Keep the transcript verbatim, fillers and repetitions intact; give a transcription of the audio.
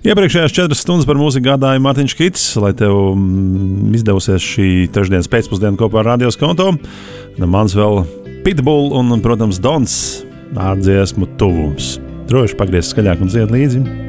Iepriekšējās četras stundas par mūziku gādāja Mārtiņš Kits, lai tev mm, izdevusies šī trešdienas pēcpusdiena kopā ar Radio Skonto. Mans vēl Pitbull un, protams, Dons ar dziesmu Tuvums. Droši pagriez skaļāk un dzied līdzi.